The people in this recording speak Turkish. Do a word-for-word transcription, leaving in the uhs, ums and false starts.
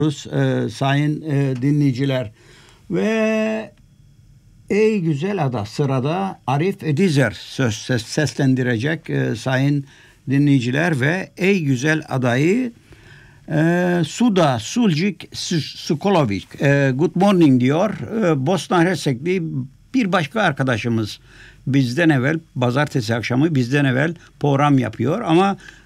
e, sayın e, dinleyiciler. Ve ey güzel ada sırada Arif Edizer söz ses, seslendirecek e, sayın dinleyiciler ve ey güzel adayı e, Suda Sulcik Skolovic e, good morning diyor. E, Bosna Hersekli bir başka arkadaşımız bizden evvel pazartesi akşamı bizden evvel program yapıyor ama